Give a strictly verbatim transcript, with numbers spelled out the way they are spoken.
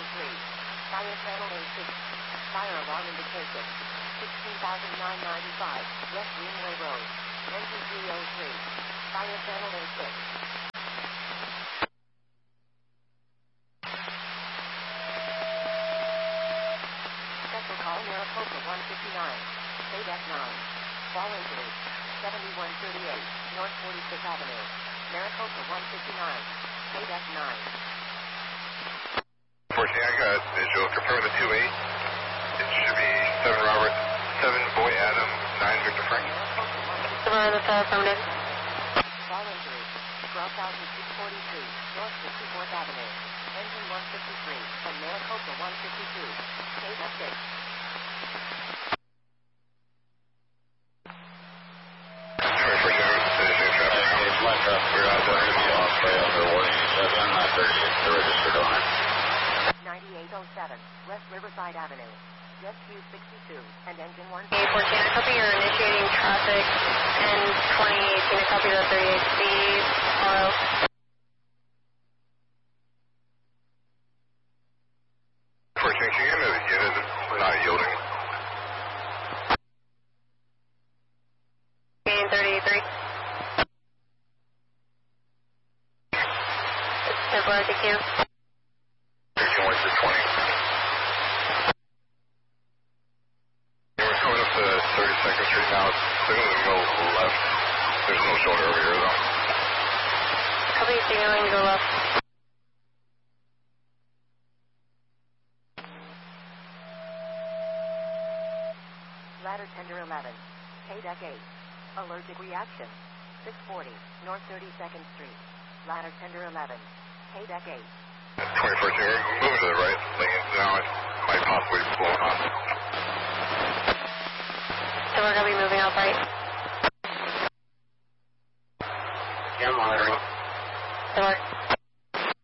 three. Fire channel A six. Fire alarm indication. sixteen thousand nine hundred ninety-five, West Greenway Road. Engine three oh three. Fire channel A six. Special call Maricopa one fifty-nine. K nine. Fall injury. seventy-one thirty-eight, North forty-fifth Avenue. Maricopa one fifty-nine. K nine. fourteen, I got visual. Confirm the two eight. It should be seven Robert, seven Boy Adam, nine Victor Frank. Tomorrow the affirmative. Fall injury. twelve thousand six hundred forty-three, North fifty-fourth Avenue. Engine one fifty-three, and Maricopa one fifty-two. K six. ninety-eight oh seven, West Riverside Avenue. Jet Q sixty-two, and engine one. eight fourteen, I copy you're initiating traffic, and twenty eighteen, I copy the thirty-eight speed, follow. fourteen, can you give me the unit not yielding? thirty-three. It's Temple R T Q. thirteen, what's the twenty? Yeah, we're coming up to thirty-second Street now. Signal to go left. There's no shoulder over here, though. Copy, signaling to go left. Ladder tender eleven. K eight. Allergic reaction. six forty, North thirty-second Street. Ladder tender eleven. K eight. twenty fourteen, we're moving to the right lane now. It might possibly be blowing off. So we're going to be moving out right. Yeah, I'm monitoring. So we're